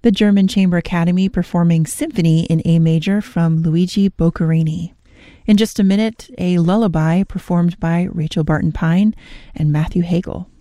the German Chamber Academy performing Symphony in A Major from Luigi Boccherini. In just a minute, a lullaby performed by Rachel Barton Pine and Matthew Hagel.